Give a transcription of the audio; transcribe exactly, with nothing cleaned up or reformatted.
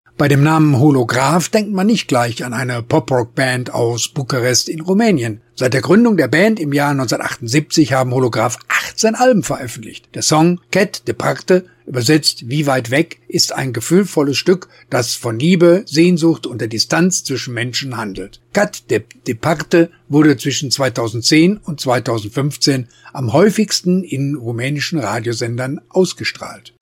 Bei dem Namen Holograph denkt man nicht gleich an eine Pop-Rock-Band aus Bukarest in Rumänien. Seit der Gründung der Band im Jahr neunzehnhundertachtundsiebzig haben Holograph achtzehn Alben veröffentlicht. Der Song Quête departe, übersetzt wie weit weg, ist ein gefühlvolles Stück, das von Liebe, Sehnsucht und der Distanz zwischen Menschen handelt. Quête departe wurde zwischen zweitausendzehn und zweitausendfünfzehn am häufigsten in rumänischen Radiosendern ausgestrahlt.